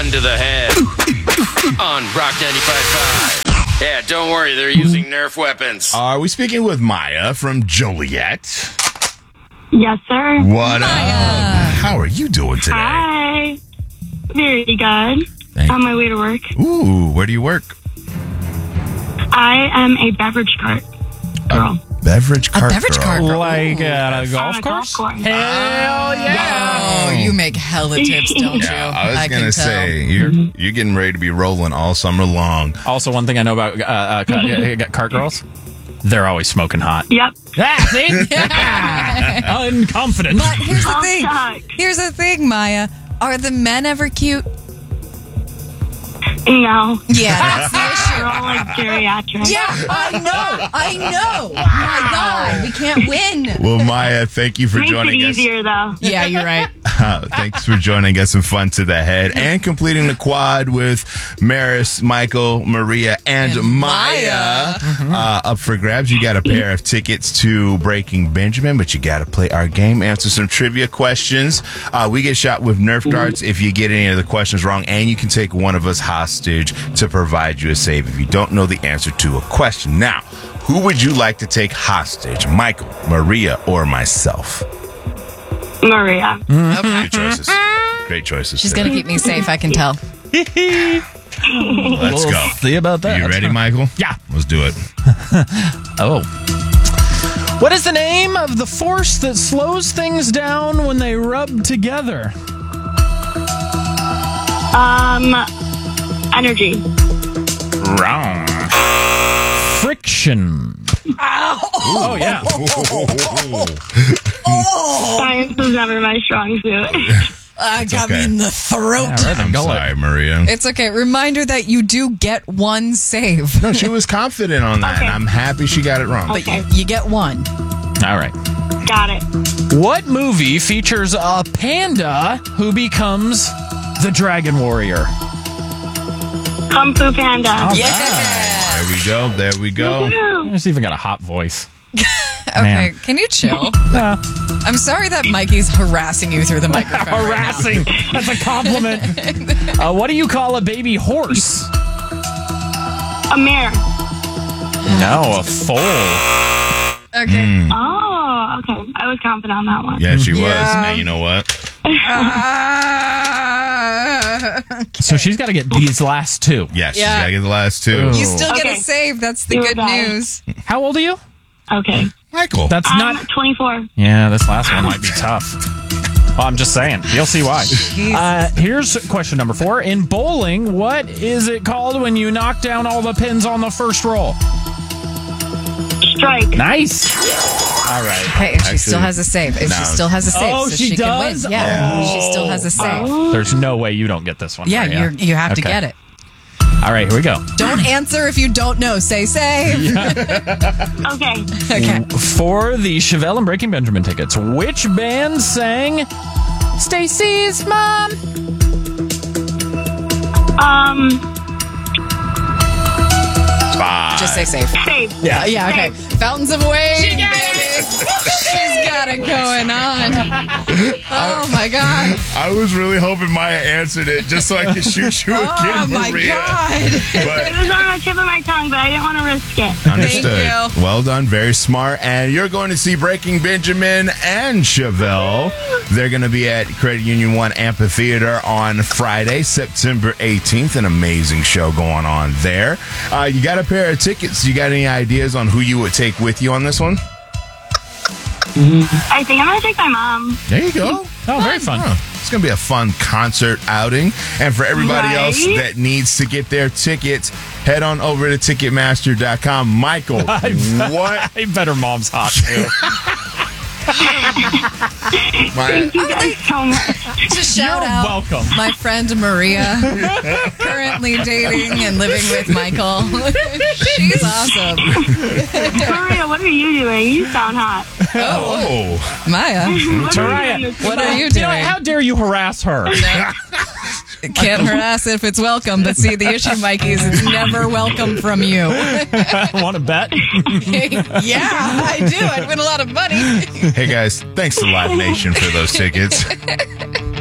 gun to the head on Rock 95.5. Yeah, don't worry, they're using Nerf weapons. Are we speaking with Maya from Joliet? Yes, sir. What up? How are you doing today? Hi. Very good. Thank On my way to work. Ooh, where do you work? I am a beverage cart girl. Beverage cart beverage girl. cart girl. Like at a On golf a course? golf course. Hell yeah! Oh, you make hella tips, don't you? Yeah, I was can gonna tell. say you're getting ready to be rolling all summer long. Also, one thing I know about cart girls, they're always smoking hot. Yep. Ah, see? Unconfident. But here's the I'll thing. suck. Here's the thing, Maya. Are the men ever cute? No. Yeah, that's the issue. They're all like geriatric. Yeah, I know. My God, we can't win. Well, Maya, thank you for Makes it joining us. easier though. Yeah, you're right. Thanks for joining us. Some fun to the head and completing the quad with Maris, Michael, Maria, and Maya. Up for grabs. You got a pair of tickets to Breaking Benjamin, but you got to play our game, answer some trivia questions. We get shot with Nerf darts if you get any of the questions wrong, and you can take one of us hostage to provide you a save if you don't know the answer to a question. Now, who would you like to take hostage? Michael, Maria, or myself? Maria. Okay. Good choices. Great choices. She's today. going to keep me safe, I can tell. Let's go. See about that. You ready, Michael? Yeah. Let's do it. Oh. What is the name of the force that slows things down when they rub together? Energy. Wrong. Friction. Oh, yeah. Science was never my strong suit. Got okay. me in the throat. Yeah, right. I'm Go sorry, Maria. It's okay. Reminder that you do get one save. No, she was confident on that, Okay. and I'm happy she got it wrong. But you get one. All right. Got it. What movie features a panda who becomes the Dragon Warrior? Kung Fu Panda. There we go. There we go. Woo. It's even got a hot voice. Okay, Man. can you chill? I'm sorry that Mikey's harassing you through the microphone. right now. Harassing. That's a compliment. What do you call a baby horse? A mare. No, a foal. Okay. Oh, okay. I was confident on that one. Yeah, she was. Yeah. And you know what? So she's got to get these last two. Yes, Yeah. she's got to get the last two. Ooh. You still get a Okay. save. That's the You're good right. news. How old are you? Okay. Michael. That's I'm not. 24. Yeah, this last one might be tough. Well, I'm just saying. You'll see why. Here's question number 4. In bowling, what is it called when you knock down all the pins on the first roll? Strike. Nice. All right. Hey, and she Actually, still has a save. If no. she still has a save, Oh, so she she does? can win. Yeah, Oh. she still has a save. There's no way you don't get this one. Yeah, Maria. you have to Okay. get it. All right, here we go. Don't answer if you don't know. Say save. Okay. Okay. For the Chevelle and Breaking Benjamin tickets, which band sang Stacy's Mom? Just say save. Save. Yeah, okay. Fountains of Wayne, baby. She's got it going on. Oh, my God. I was really hoping Maya answered it just so I could shoot you Oh, again, my Maria. God. It But was on the tip of my tongue, but I didn't want to risk it. understood. Thank you. Well done. Very smart. And you're going to see Breaking Benjamin and Chevelle. They're going to be at Credit Union 1 Amphitheater on Friday, September 18th. An amazing show going on there. You got a pair of tickets. You got any ideas on who you would take with you on this one? I think I'm going to take my mom. There you go. Oh, very fun. It's going to be a fun concert outing. And for everybody Right? else that needs to get their tickets, head on over to Ticketmaster.com. Michael, what? I bet her mom's hot, too. Thank you guys so much. Just shout You're out welcome. my friend Maria, currently dating and living with Michael. She's awesome. Maria, what are you doing? You sound hot. Oh. Maya, What are Mariah, you doing? what are you Did I- doing? how dare you harass her? Can't harass if it's welcome, but see, the issue, Mikey, is it's never welcome from you. Want to bet? Yeah, I do. I'd win a lot of money. Hey, guys, thanks to Live Nation for those tickets.